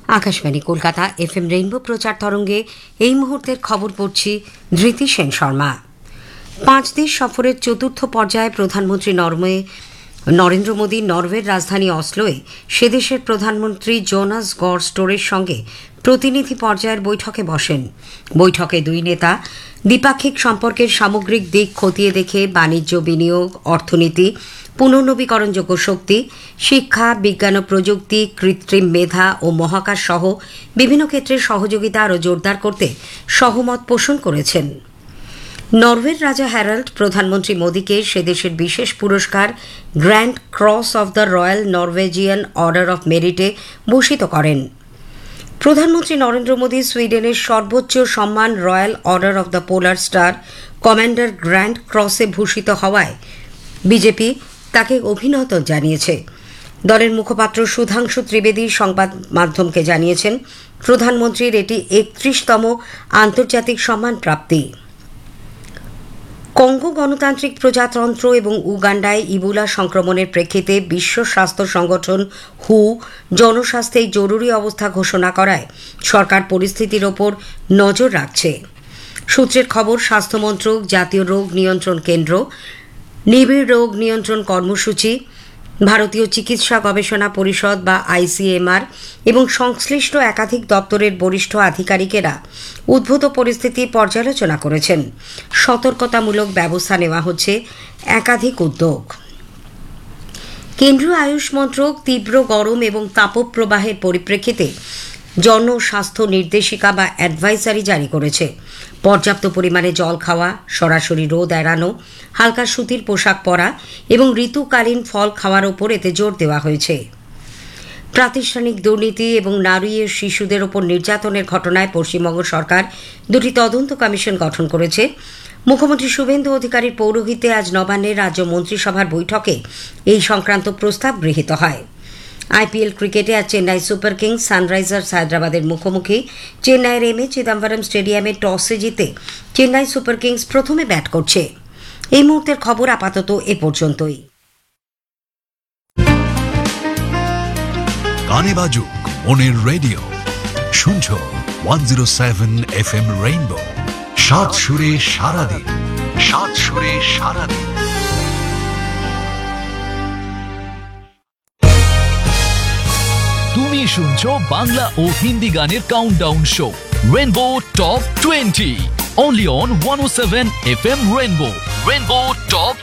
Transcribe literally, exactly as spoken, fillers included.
Akashvani Kolkata FM rainbow প্রচার তরঙ্গে এই মুহূর্তের খবর পড়ছি ধৃতি সেন শর্মা। পাঁচ দেশ সফরের চতুর্থ পর্যায়ে প্রধানমন্ত্রী নরওয়ে নরেন্দ্র মোদী নরওয়ের রাজধানী অসলোয় সে দেশের প্রধানমন্ত্রী জোনাস গড় স্টোরের সঙ্গে প্রতিনিধি পর্যায়ের বৈঠকে বসেন। বৈঠকে দুই নেতা দ্বিপাক্ষিক সম্পর্কের সামগ্রিক দিক খতিয়ে দেখে বাণিজ্য, বিনিয়োগ, অর্থনীতি, পুনর্নবীকরণযোগ্য শক্তি, শিক্ষা, বিজ্ঞান ও প্রযুক্তি, কৃত্রিম মেধা ও মহাকাশ সহ বিভিন্ন ক্ষেত্রে সহযোগিতা আরও জোরদার করতে সহমত পোষণ করেছেন। নরওয়ের রাজা হ্যারাল্ড প্রধানমন্ত্রী মোদীকে সে দেশের বিশেষ পুরস্কার grand cross of the royal Norwegian order of মেরিটে ভূষিত করেন। প্রধানমন্ত্রী নরেন্দ্র মোদী সুইডেনের সর্বোচ্চ সম্মান royal order of the polar star commander grand ক্রসে ভূষিত হওয়ায় বিজেপি তাকে অভিনন্দন জানিয়েছে। দলের মুখপাত্র সুধাংশু ত্রিবেদী সংবাদ মাধ্যমকে জানিয়েছেন, প্রধানমন্ত্রীর এটি একত্রিশতম আন্তর্জাতিক সম্মান প্রাপ্তি। কঙ্গো গণতান্ত্রিক প্রজাতন্ত্র এবং উগান্ডায় ইবোলা সংক্রমণের প্রেক্ষিতে বিশ্ব স্বাস্থ্য সংগঠন হু জনস্বাস্থ্যে জরুরি অবস্থা ঘোষণা করায় সরকার পরিস্থিতির ওপর নজর রাখছে। সূত্রের খবর, স্বাস্থ্যমন্ত্রক, জাতীয় রোগ নিয়ন্ত্রণ কেন্দ্র, নিবিড় রোগ নিয়ন্ত্রণ কর্মসূচি, ভারতীয় চিকিৎসা গবেষণা পরিষদ বা আইসিএমআর এবং সংশ্লিষ্ট একাধিক দপ্তরের বরিষ্ঠ আধিকারিকেরা উদ্ভূত পরিস্থিতি পর্যালোচনা করেছেন। সতর্কতামূলক ব্যবস্থা নেওয়া হচ্ছে, একাধিক উদ্যোগ। কেন্দ্রীয় আয়ুষ মন্ত্রক তীব্র গরম এবং তাপপ্রবাহের পরিপ্রেক্ষিতে জনস্বাস্থ্য নির্দেশিকা বা অ্যাডভাইজারি জারি করেছে। পর্যাপ্ত পরিমাণে জল খাওয়া, সরাসরি রোদ এড়ানো, হালকা সুতির পোশাক পরা এবং ঋতুকালীন ফল খাওয়ার ওপর এতে জোর দেওয়া হয়েছে। প্রাতিষ্ঠানিক দুর্নীতি এবং নারী ও শিশুদের ওপর নির্যাতনের ঘটনায় পশ্চিমবঙ্গ সরকার দুটি তদন্ত কমিশন গঠন করেছে। মুখ্যমন্ত্রী শুভেন্দু অধিকারীর পৌরোহিত্যে আজ নবান্নের রাজ্য মন্ত্রিসভার বৈঠকে এই সংক্রান্ত প্রস্তাব গৃহীত হয়। আইপিএল ক্রিকেটে আজ চেন্নাই সুপার কিংস সানরাইজার্স হায়দ্রাবাদের মুখোমুখি। চেন্নাইয়ের এম এ চিদম্বরম স্টেডিয়ামে টসে জিতে চেন্নাই সুপার কিংস প্রথমে ব্যাট করছে। এই মুহূর্তের খবর আপাতত এ পর্যন্তই। গানে বাজুক মনের রেডিও, শুনছো one zero seven F M rainbow. সাত সুরে সারাদিন, সাত সুরে সারাদিন। তুমি শুনছো বাংলা ও হিন্দি গানের countdown show rainbow top twenty, only on one O seven F M rainbow. Rainbow top